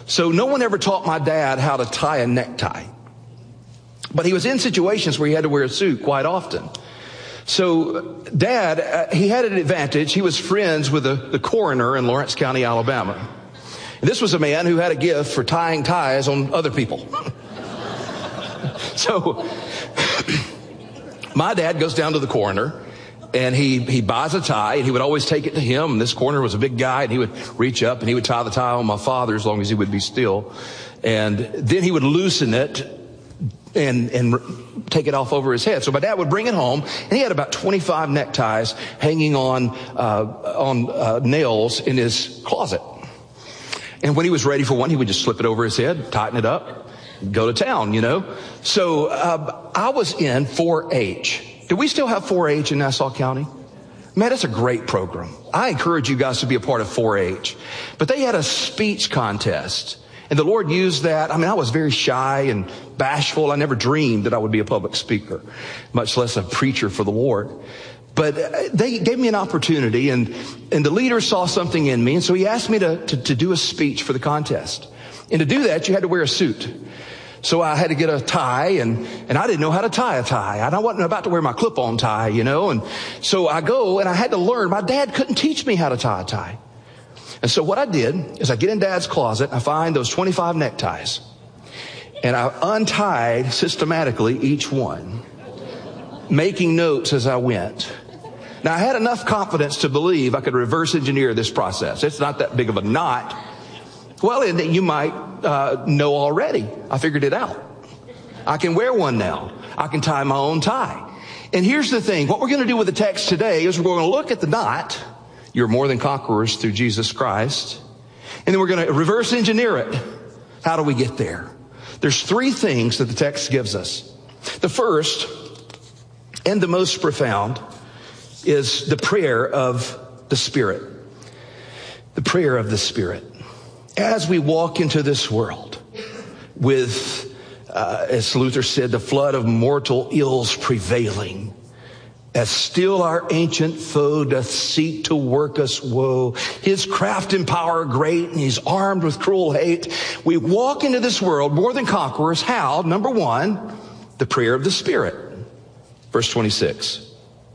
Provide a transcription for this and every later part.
So no one ever taught my dad how to tie a necktie. But he was in situations where he had to wear a suit quite often. So Dad, he had an advantage. He was friends with the coroner in Lawrence County, Alabama. And this was a man who had a gift for tying ties on other people. So my dad goes down to the coroner and he buys a tie, and he would always take it to him. This coroner was a big guy, and he would reach up and he would tie the tie on my father as long as he would be still. And then he would loosen it and take it off over his head. So my dad would bring it home, and he had about 25 neckties hanging on nails in his closet. And when he was ready for one, he would just slip it over his head, tighten it up, go to town, you know. So I was in 4-H. Do we still have 4-H in Nassau County? Man, that's a great program. I encourage you guys to be a part of 4-H. But they had a speech contest. And the Lord used that. I mean, I was very shy and bashful. I never dreamed that I would be a public speaker, much less a preacher for the Lord. But they gave me an opportunity, and the leader saw something in me. And so he asked me to do a speech for the contest. And to do that, you had to wear a suit. So I had to get a tie, and I didn't know how to tie a tie. And I wasn't about to wear my clip-on tie, you know. And so I go, and I had to learn. My dad couldn't teach me how to tie a tie. And so what I did is I get in Dad's closet, I find those 25 neckties, and I untied systematically each one, making notes as I went. Now, I had enough confidence to believe I could reverse engineer this process. It's not that big of a knot. Well, and you might know already. I figured it out. I can wear one now. I can tie my own tie. And here's the thing. What we're going to do with the text today is we're going to look at the knot. You're more than conquerors through Jesus Christ. And then we're going to reverse engineer it. How do we get there? There's 3 things that the text gives us. The first and the most profound is the prayer of the Spirit. The prayer of the Spirit. As we walk into this world with, as Luther said, the flood of mortal ills prevailing, as still our ancient foe doth seek to work us woe, his craft and power great, and he's armed with cruel hate. We walk into this world more than conquerors. How? Number 1, the prayer of the Spirit. Verse 26.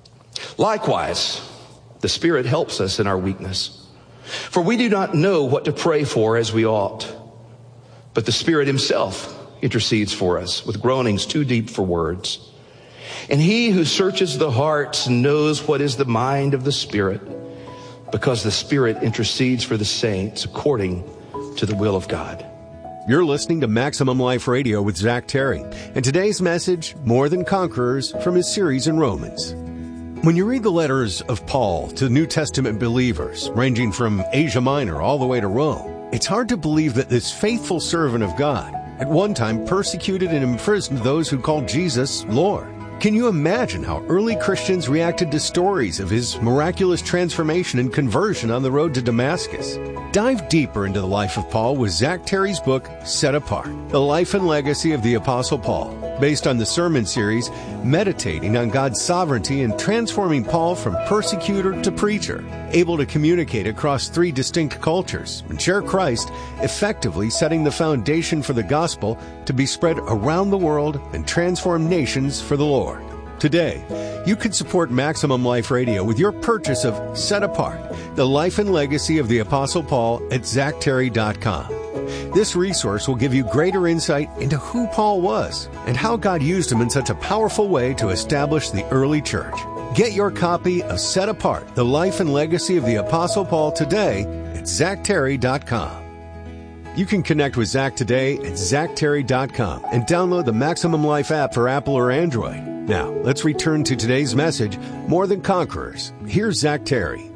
Likewise, the Spirit helps us in our weakness. For we do not know what to pray for as we ought, but the Spirit himself intercedes for us with groanings too deep for words. And he who searches the hearts knows what is the mind of the Spirit, because the Spirit intercedes for the saints according to the will of God. You're listening to Maximum Life Radio with Zach Terry, and today's message, More Than Conquerors, from his series in Romans. When you read the letters of Paul to New Testament believers, ranging from Asia Minor all the way to Rome, it's hard to believe that this faithful servant of God at one time persecuted and imprisoned those who called Jesus Lord. Can you imagine how early Christians reacted to stories of his miraculous transformation and conversion on the road to Damascus? Dive deeper into the life of Paul with Zach Terry's book, Set Apart, The Life and Legacy of the Apostle Paul, based on the sermon series meditating on God's sovereignty and transforming Paul from persecutor to preacher, able to communicate across 3 distinct cultures and share Christ, effectively setting the foundation for the gospel to be spread around the world and transform nations for the Lord. Today, you can support Maximum Life Radio with your purchase of Set Apart, The Life and Legacy of the Apostle Paul at ZachTerry.com. This resource will give you greater insight into who Paul was and how God used him in such a powerful way to establish the early church. Get your copy of Set Apart, The Life and Legacy of the Apostle Paul today at ZachTerry.com. You can connect with Zach today at ZachTerry.com and download the Maximum Life app for Apple or Android. Now, let's return to today's message, More Than Conquerors. Here's Zach Terry.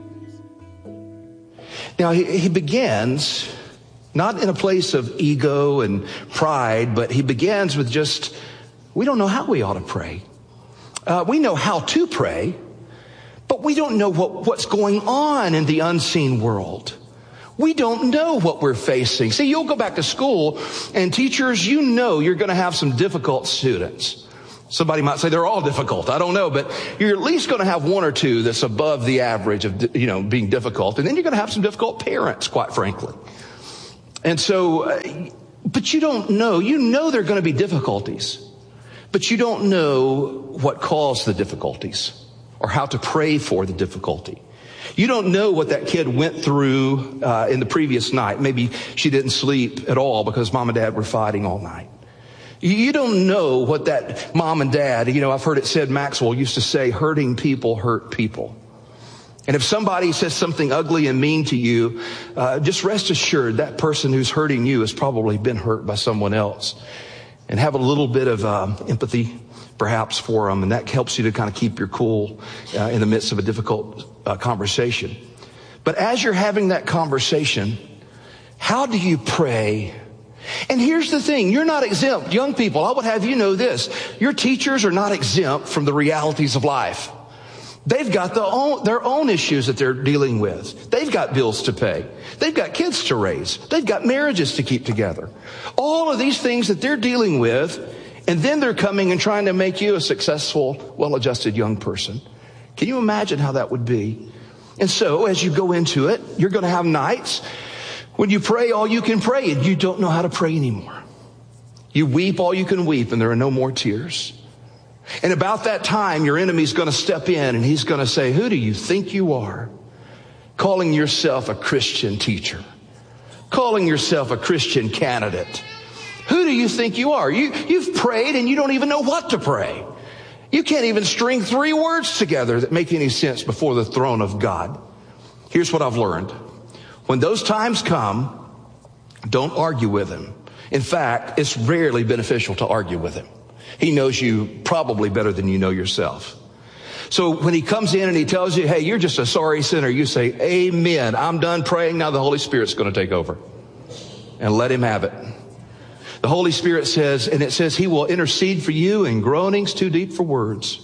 Now, he begins not in a place of ego and pride, but he begins with just, we don't know how we ought to pray. We know how to pray, but we don't know what's going on in the unseen world. We don't know what we're facing. See, you'll go back to school, and teachers, you know you're going to have some difficult students. Somebody might say they're all difficult. I don't know, but you're at least going to have 1 or 2 that's above the average of, being difficult. And then you're going to have some difficult parents, quite frankly. And so, but you don't know. You know there are going to be difficulties, but you don't know what caused the difficulties or how to pray for the difficulty. You don't know what that kid went through in the previous night. Maybe she didn't sleep at all because mom and dad were fighting all night. You don't know what that mom and dad, I've heard it said, Maxwell used to say, hurting people hurt people. And if somebody says something ugly and mean to you, just rest assured that person who's hurting you has probably been hurt by someone else. And have a little bit of empathy, perhaps, for them. And that helps you to kind of keep your cool in the midst of a difficult conversation. But as you're having that conversation, how do you pray? And here's the thing, you're not exempt. Young people, I would have you know this. Your teachers are not exempt from the realities of life. They've got their own issues that they're dealing with. They've got bills to pay. They've got kids to raise. They've got marriages to keep together. All of these things that they're dealing with, and then they're coming and trying to make you a successful, well-adjusted young person. Can you imagine how that would be? And so, as you go into it, you're going to have nights when you pray all you can pray, and you don't know how to pray anymore. You weep all you can weep, and there are no more tears. And about that time, your enemy's going to step in and he's going to say, who do you think you are? Calling yourself a Christian teacher. Calling yourself a Christian candidate. Who do you think you are? You've prayed and you don't even know what to pray. You can't even string 3 words together that make any sense before the throne of God. Here's what I've learned. When those times come, don't argue with him. In fact, it's rarely beneficial to argue with him. He knows you probably better than you know yourself. So when he comes in and he tells you, hey, you're just a sorry sinner, you say, amen. I'm done praying. Now the Holy Spirit's going to take over. And let him have it. The Holy Spirit says, and it says he will intercede for you in groanings too deep for words.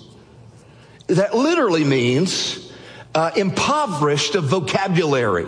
That literally means impoverished of vocabulary.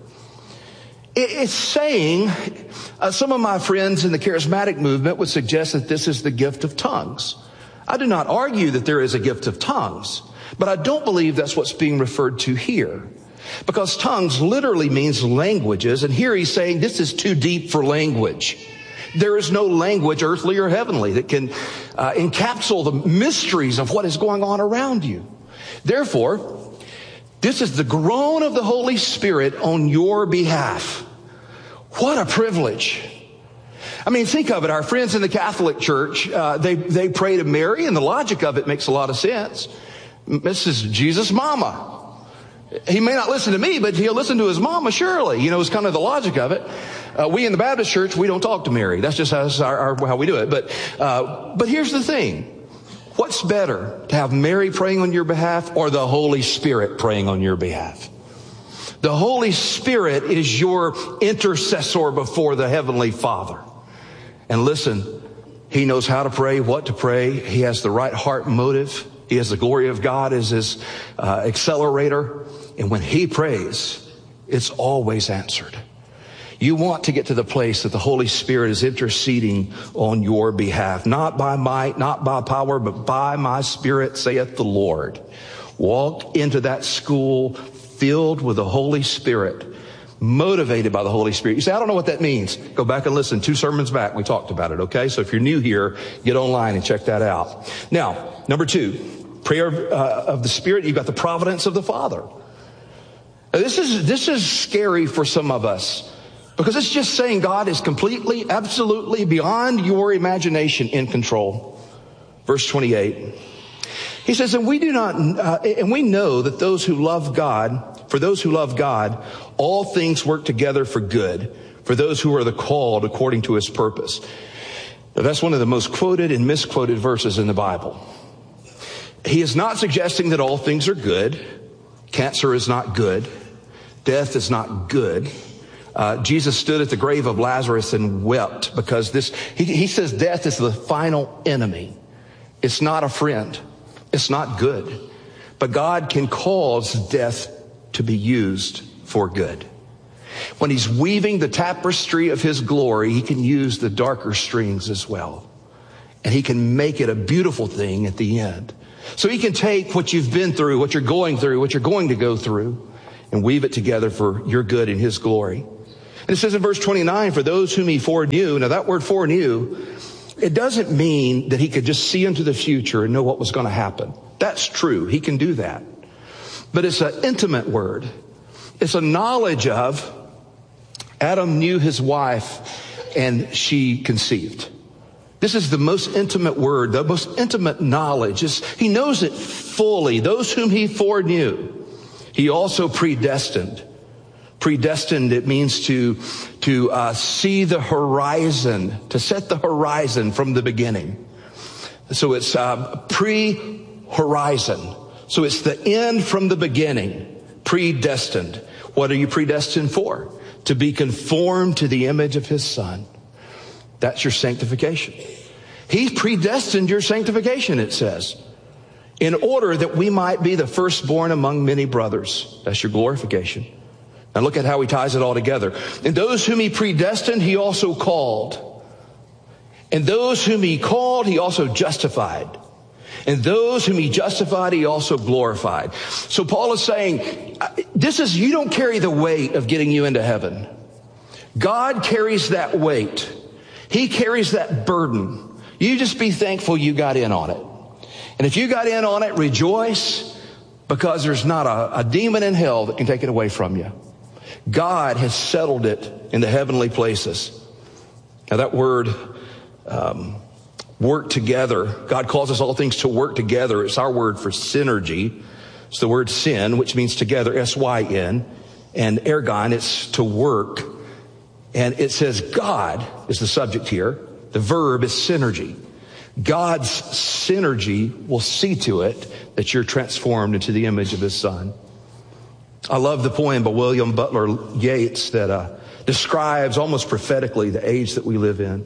It's saying, some of my friends in the charismatic movement would suggest that this is the gift of tongues. I do not argue that there is a gift of tongues, but I don't believe that's what's being referred to here. Because tongues literally means languages, and here he's saying this is too deep for language. There is no language, earthly or heavenly, that can encapsulate the mysteries of what is going on around you. Therefore, this is the groan of the Holy Spirit on your behalf. What a privilege. I mean, think of it. Our friends in the Catholic Church, they pray to Mary, and the logic of it makes a lot of sense. This is Jesus' mama. He may not listen to me, but he'll listen to his mama, surely. It's kind of the logic of it. We in the Baptist Church, we don't talk to Mary. That's just how we do it. But here's the thing. What's better, to have Mary praying on your behalf or the Holy Spirit praying on your behalf? The Holy Spirit is your intercessor before the Heavenly Father. And listen, he knows how to pray, what to pray. He has the right heart motive. He has the glory of God as his accelerator. And when he prays, it's always answered. You want to get to the place that the Holy Spirit is interceding on your behalf. Not by might, not by power, but by my Spirit, saith the Lord. Walk into that school filled with the Holy Spirit, motivated by the Holy Spirit. You say, I don't know what that means. Go back and listen. 2 sermons back, we talked about it, okay? So if you're new here, get online and check that out. Now, number 2, prayer of the Spirit, you've got the providence of the Father. Now, this is scary for some of us. Because it's just saying God is completely, absolutely beyond your imagination in control. Verse 28. He says, and we know that those who love God, for those who love God, all things work together for good, for those who are the called according to his purpose. Now, that's one of the most quoted and misquoted verses in the Bible. He is not suggesting that all things are good. Cancer is not good. Death is not good. Jesus stood at the grave of Lazarus and wept because he says death is the final enemy. It's not a friend. It's not good. But God can cause death to be used for good. When he's weaving the tapestry of his glory, he can use the darker strings as well. And he can make it a beautiful thing at the end. So he can take what you've been through, what you're going through, what you're going to go through, and weave it together for your good and his glory. And it says in verse 29, for those whom he foreknew. Now that word foreknew, it doesn't mean that he could just see into the future and know what was going to happen. That's true. He can do that. But it's an intimate word. It's a knowledge of Adam knew his wife and she conceived. This is the most intimate word, the most intimate knowledge. He knows it fully. Those whom he foreknew, he also predestined. Predestined, it means to see the horizon, to set the horizon from the beginning. So it's pre-horizon. So it's the end from the beginning. Predestined. What are you predestined for? To be conformed to the image of his Son. That's your sanctification. He predestined your sanctification, it says, in order that we might be the firstborn among many brothers. That's your glorification. Now look at how he ties it all together. And those whom he predestined, he also called. And those whom he called, he also justified. And those whom he justified, he also glorified. So Paul is saying, you don't carry the weight of getting you into heaven. God carries that weight. He carries that burden. You just be thankful you got in on it. And if you got in on it, rejoice, because there's not a demon in hell that can take it away from you. God has settled it in the heavenly places. Now that word, work together. God calls us all things to work together. It's our word for synergy. It's the word sin, which means together, S-Y-N. And ergon, it's to work. And it says God is the subject here. The verb is synergy. God's synergy will see to it that you're transformed into the image of his Son. I love the poem by William Butler Yeats that describes almost prophetically the age that we live in.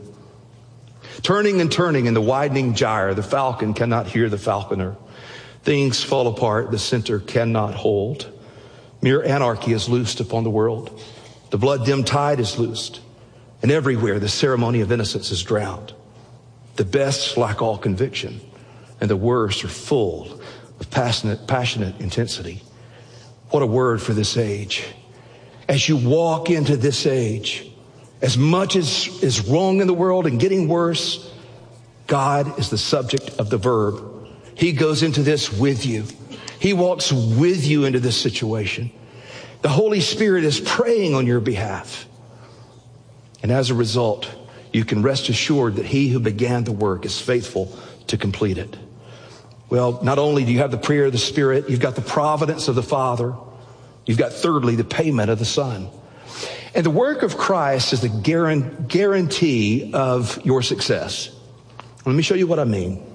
Turning and turning in the widening gyre, the falcon cannot hear the falconer. Things fall apart, the center cannot hold. Mere anarchy is loosed upon the world. The blood-dimmed tide is loosed. And everywhere the ceremony of innocence is drowned. The best lack all conviction, and the worst are full of passionate intensity. What a word for this age. As you walk into this age, as much as is wrong in the world and getting worse, God is the subject of the verb. He goes into this with you. He walks with you into this situation. The Holy Spirit is praying on your behalf. And as a result, you can rest assured that he who began the work is faithful to complete it. Well, not only do you have the prayer of the Spirit, you've got the providence of the Father. You've got, thirdly, the payment of the Son. And the work of Christ is the guarantee of your success. Let me show you what I mean.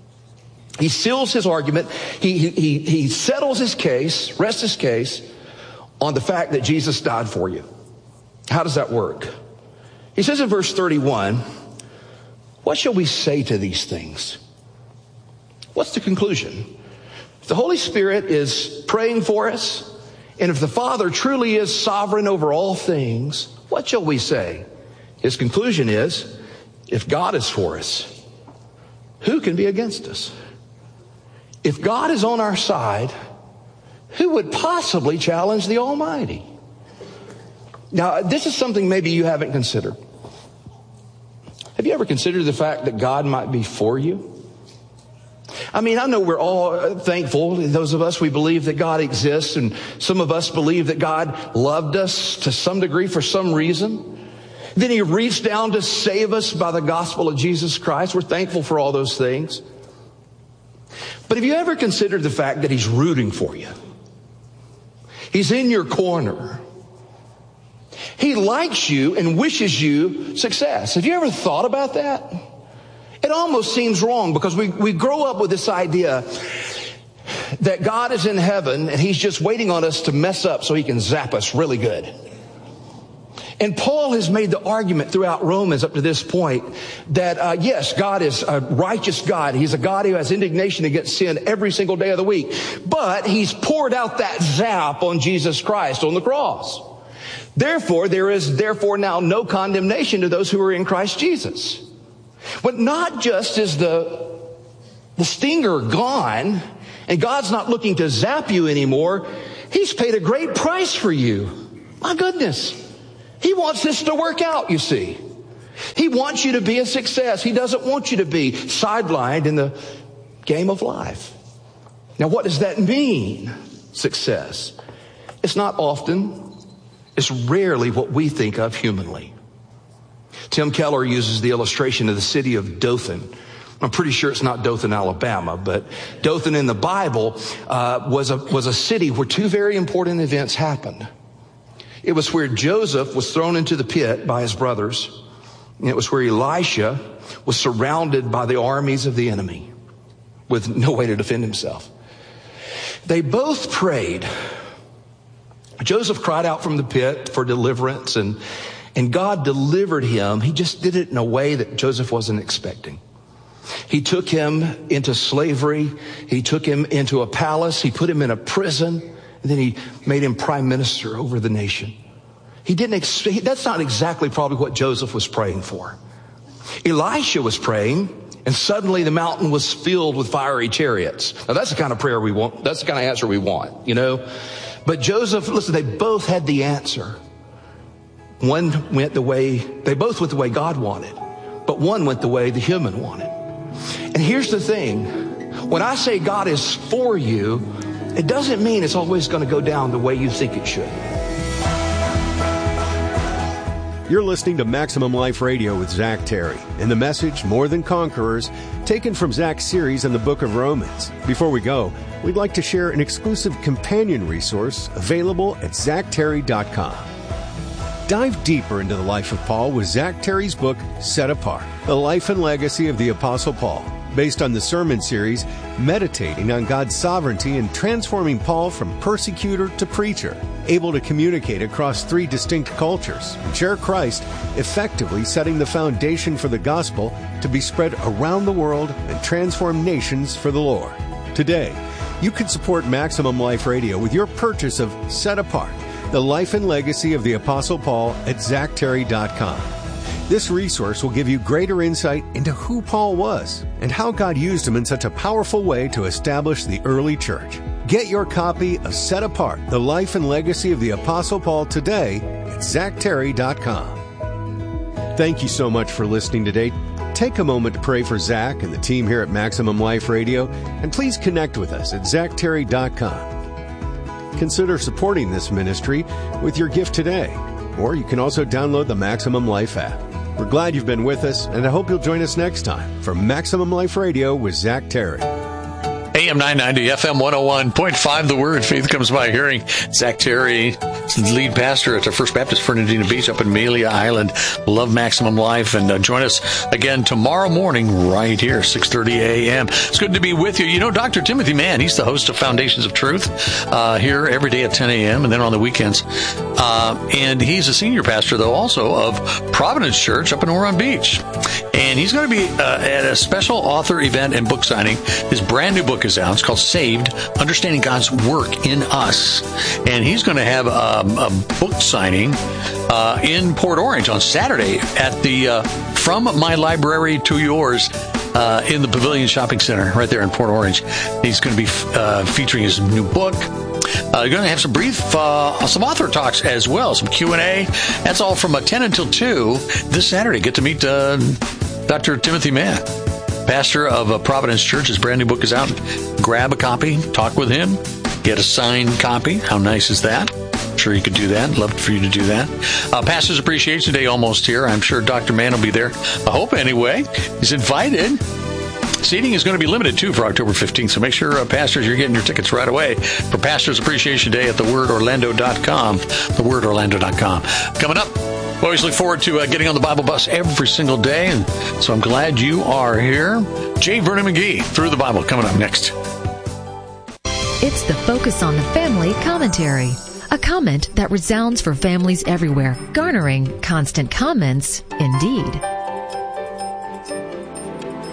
He seals his argument. He settles his case, rests his case on the fact that Jesus died for you. How does that work? He says in verse 31, what shall we say to these things? What's the conclusion? If the Holy Spirit is praying for us, and if the Father truly is sovereign over all things, what shall we say? His conclusion is, if God is for us, who can be against us? If God is on our side, who would possibly challenge the Almighty? Now, this is something maybe you haven't considered. Have you ever considered the fact that God might be for you? I mean, I know we're all thankful. Those of us, we believe that God exists, and some of us believe that God loved us to some degree for some reason. Then he reached down to save us by the gospel of Jesus Christ. We're thankful for all those things. But have you ever considered the fact that he's rooting for you? He's in your corner. He likes you and wishes you success. Have you ever thought about that? It almost seems wrong because we grow up with this idea that God is in heaven and he's just waiting on us to mess up so he can zap us really good. And Paul has made the argument throughout Romans up to this point that, yes, God is a righteous God. He's a God who has indignation against sin every single day of the week. But he's poured out that zap on Jesus Christ on the cross. Therefore, there is now no condemnation to those who are in Christ Jesus. But not just is the stinger gone and God's not looking to zap you anymore. He's paid a great price for you. My goodness. He wants this to work out, you see. He wants you to be a success. He doesn't want you to be sidelined in the game of life. Now, what does that mean, success? It's not often, it's rarely what we think of humanly. Tim Keller uses the illustration of the city of Dothan. I'm pretty sure it's not Dothan, Alabama, but Dothan in the Bible was a city where two very important events happened. It was where Joseph was thrown into the pit by his brothers, and it was where Elisha was surrounded by the armies of the enemy with no way to defend himself. They both prayed. Joseph cried out from the pit for deliverance, and God delivered him. He just did it in a way that Joseph wasn't expecting. He took him into slavery. He took him into a palace. He put him in a prison, and then he made him prime minister over the nation. That's not exactly probably what Joseph was praying for. Elisha was praying, and suddenly the mountain was filled with fiery chariots. Now that's the kind of prayer we want. That's the kind of answer we want, you know. But Joseph, listen, they both had the answer. They both went the way God wanted, but one went the way the human wanted. And here's the thing. When I say God is for you, it doesn't mean it's always going to go down the way you think it should. You're listening to Maximum Life Radio with Zach Terry and the message, More Than Conquerors, taken from Zach's series on the book of Romans. Before we go, we'd like to share an exclusive companion resource available at ZachTerry.com. Dive deeper into the life of Paul with Zach Terry's book, Set Apart, The Life and Legacy of the Apostle Paul, based on the sermon series meditating on God's sovereignty and transforming Paul from persecutor to preacher, able to communicate across 3 distinct cultures and share Christ, effectively setting the foundation for the gospel to be spread around the world and transform nations for the Lord. Today, you can support Maximum Life Radio with your purchase of Set Apart, The Life and Legacy of the Apostle Paul at ZachTerry.com. This resource will give you greater insight into who Paul was and how God used him in such a powerful way to establish the early church. Get your copy of Set Apart, The Life and Legacy of the Apostle Paul today at ZachTerry.com. Thank you so much for listening today. Take a moment to pray for Zach and the team here at Maximum Life Radio, and please connect with us at ZachTerry.com. Consider supporting this ministry with your gift today, or you can also download the Maximum Life app. We're glad you've been with us, and I hope you'll join us next time for Maximum Life Radio with Zach Terry. AM 990, FM 101.5, The Word. Faith comes by hearing. Zach Terry, lead pastor at the First Baptist Fernandina Beach up in Amelia Island. Love Maximum Life. And join us again tomorrow morning right here, 6:30 a.m. It's good to be with you. You know, Dr. Timothy Mann, he's the host of Foundations of Truth here every day at 10 a.m. and then on the weekends. And he's a senior pastor, though, also of Providence Church up in Oron Beach. And he's going to be at a special author event and book signing. His brand new book is out. It's called Saved, Understanding God's Work in Us. And he's going to have a book signing in Port Orange on Saturday at the From My Library to Yours in the Pavilion Shopping Center right there in Port Orange. He's going to be featuring his new book. You're going to have some some author talks as well, some Q&A. That's all from 10 until 2 this Saturday. Get to meet Dr. Timothy Mann, pastor of Providence Church. His brand new book is out. Grab a copy, talk with him, get a signed copy. How nice is that? I'm sure you could do that. Love for you to do that. Pastor's Appreciation Day almost here. I'm sure Dr. Mann will be there. I hope anyway. He's invited. Seating is going to be limited, too, for October 15th, so make sure, pastors, you're getting your tickets right away for Pastor's Appreciation Day at thewordorlando.com, thewordorlando.com. Coming up, we always look forward to getting on the Bible bus every single day, and so I'm glad you are here. J. Vernon McGee, Through the Bible, coming up next. It's the Focus on the Family commentary, a comment that resounds for families everywhere, garnering constant comments indeed.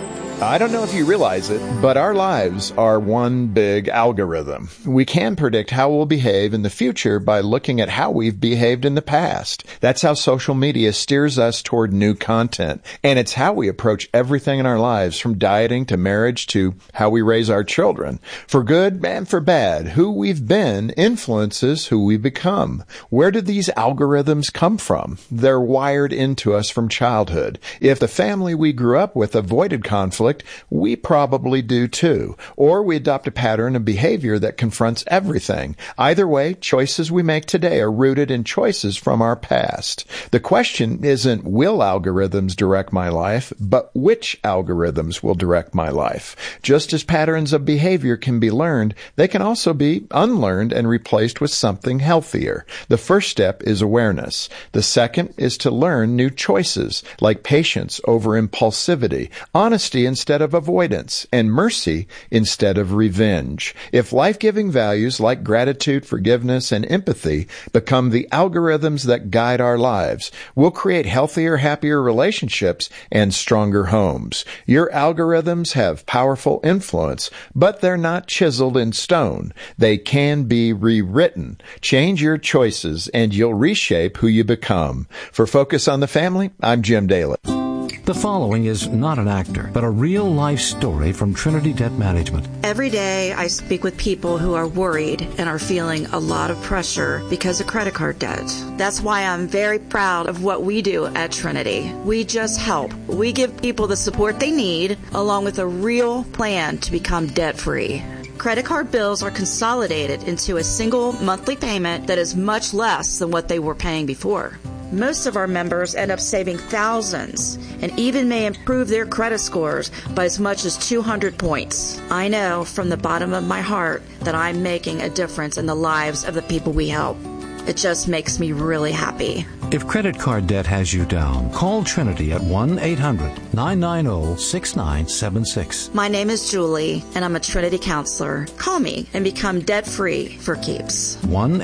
I don't know if you realize it, but our lives are one big algorithm. We can predict how we'll behave in the future by looking at how we've behaved in the past. That's how social media steers us toward new content. And it's how we approach everything in our lives, from dieting to marriage to how we raise our children. For good and for bad, who we've been influences who we become. Where do these algorithms come from? They're wired into us from childhood. If the family we grew up with avoided conflict, we probably do too. Or we adopt a pattern of behavior that confronts everything. Either way, choices we make today are rooted in choices from our past. The question isn't will algorithms direct my life, but which algorithms will direct my life. Just as patterns of behavior can be learned, they can also be unlearned and replaced with something healthier. The first step is awareness. The second is to learn new choices, like patience over impulsivity, honesty instead of avoidance, and mercy instead of revenge. If life-giving values like gratitude, forgiveness, and empathy become the algorithms that guide our lives, we'll create healthier, happier relationships and stronger homes. Your algorithms have powerful influence, but they're not chiseled in stone. They can be rewritten. Change your choices and you'll reshape who you become. For Focus on the Family, I'm Jim Daly. The following is not an actor, but a real-life story from Trinity Debt Management. Every day I speak with people who are worried and are feeling a lot of pressure because of credit card debt. That's why I'm very proud of what we do at Trinity. We just help. We give people the support they need, along with a real plan to become debt-free. Credit card bills are consolidated into a single monthly payment that is much less than what they were paying before. Most of our members end up saving thousands and even may improve their credit scores by as much as 200 points. I know from the bottom of my heart that I'm making a difference in the lives of the people we help. It just makes me really happy. If credit card debt has you down, call Trinity at 1-800-990-6976. My name is Julie, and I'm a Trinity counselor. Call me and become debt-free for keeps.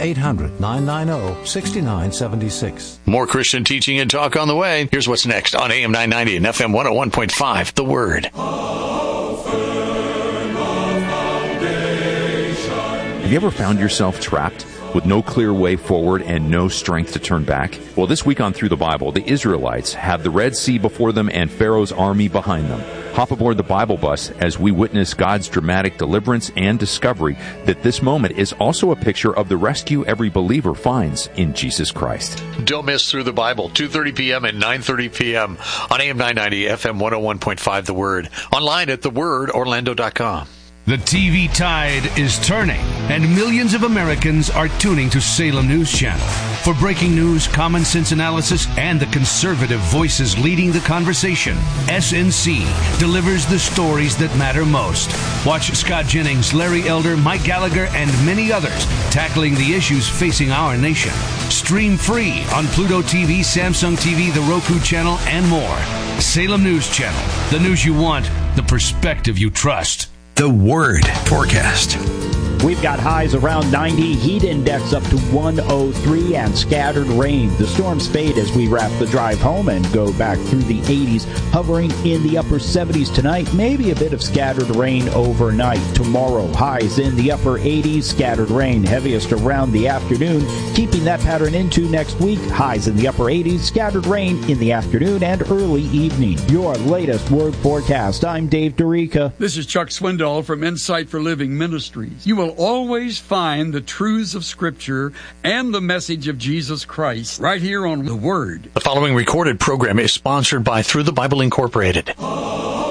1-800-990-6976. More Christian teaching and talk on the way. Here's what's next on AM 990 and FM 101.5, The Word. Have you ever found yourself trapped with no clear way forward and no strength to turn back? Well, this week on Through the Bible, the Israelites have the Red Sea before them and Pharaoh's army behind them. Hop aboard the Bible bus as we witness God's dramatic deliverance and discovery that this moment is also a picture of the rescue every believer finds in Jesus Christ. Don't miss Through the Bible, 2:30 p.m. and 9:30 p.m. on AM 990, FM 101.5, The Word. Online at thewordorlando.com. The TV tide is turning, and millions of Americans are tuning to Salem News Channel. For breaking news, common sense analysis, and the conservative voices leading the conversation, SNC delivers the stories that matter most. Watch Scott Jennings, Larry Elder, Mike Gallagher, and many others tackling the issues facing our nation. Stream free on Pluto TV, Samsung TV, the Roku channel, and more. Salem News Channel, the news you want, the perspective you trust. The Word forecast. We've got highs around 90, heat index up to 103, and scattered rain. The storms fade as we wrap the drive home and go back through the 80s, hovering in the upper 70s tonight. Maybe a bit of scattered rain overnight. Tomorrow, highs in the upper 80s, scattered rain heaviest around the afternoon. Keeping that pattern into next week, highs in the upper 80s, scattered rain in the afternoon and early evening. Your latest Word forecast. I'm Dave Dorica. This is Chuck Swindoll from Insight for Living Ministries. You will always find the truths of Scripture and the message of Jesus Christ right here on The Word. The following recorded program is sponsored by Through the Bible Incorporated.